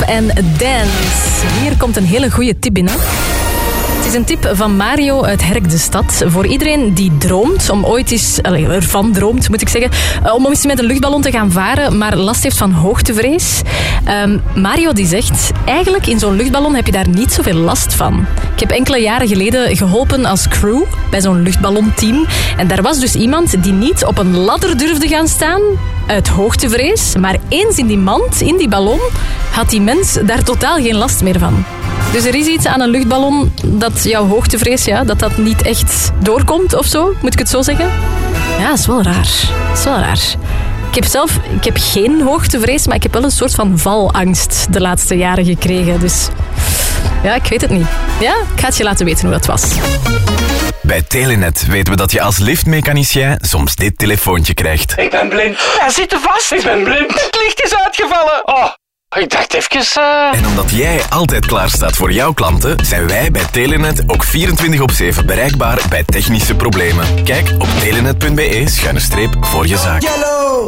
en Dance. Hier komt een hele goede tip binnen. Het is een tip van Mario uit Herk de Stad. Voor iedereen die droomt, om ooit eens... ervan droomt, moet ik zeggen. Om eens met een luchtballon te gaan varen, maar last heeft van hoogtevrees. Mario die zegt, eigenlijk in zo'n luchtballon heb je daar niet zoveel last van. Ik heb enkele jaren geleden geholpen als crew bij zo'n luchtballonteam. En daar was dus iemand die niet op een ladder durfde gaan staan uit hoogtevrees. Maar eens in die mand, in die ballon, had die mens daar totaal geen last meer van. Dus er is iets aan een luchtballon dat jouw hoogtevrees, dat niet echt doorkomt of zo. Moet ik het zo zeggen? Ja, dat is wel raar. Dat is wel raar. Ik heb geen hoogtevrees, maar ik heb wel een soort van valangst de laatste jaren gekregen. Dus ja, ik weet het niet. Ja, ik ga het je laten weten hoe dat was. Bij Telenet weten we dat je als liftmechanicien soms dit telefoontje krijgt. Ik ben blind. Hij zit er vast. Ik ben blind. Het licht is uitgevallen. Oh. Ik dacht even... En omdat jij altijd klaar staat voor jouw klanten, zijn wij bij Telenet ook 24/7 bereikbaar bij technische problemen. Kijk op telenet.be/voor je zaak.